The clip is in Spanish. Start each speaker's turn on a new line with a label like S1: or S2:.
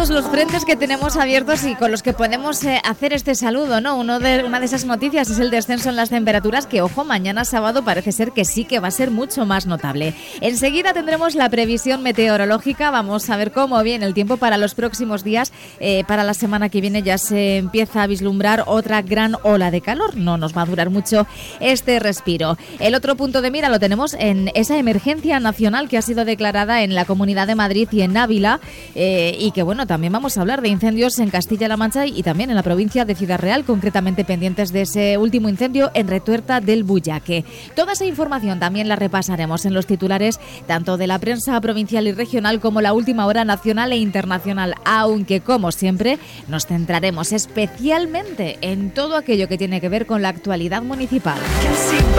S1: todos los frentes que tenemos abiertos y con los que podemos hacer este saludo, ¿no? Una de esas noticias es el descenso en las temperaturas que, ojo, mañana sábado parece ser que sí que va a ser mucho más notable. Enseguida tendremos la previsión meteorológica, vamos a ver cómo viene el tiempo para los próximos días. Para la semana que viene ya se empieza a vislumbrar otra gran ola de calor, no nos va a durar mucho este respiro. El otro punto de mira lo tenemos en esa emergencia nacional que ha sido declarada en la Comunidad de Madrid y en Ávila, y que bueno, también vamos a hablar de incendios en Castilla-La Mancha y también en la provincia de Ciudad Real, concretamente pendientes de ese último incendio en Retuerta del Bullaque. Toda esa información también la repasaremos en los titulares tanto de la prensa provincial y regional como la última hora nacional e internacional, aunque como siempre nos centraremos especialmente en todo aquello que tiene que ver con la actualidad municipal.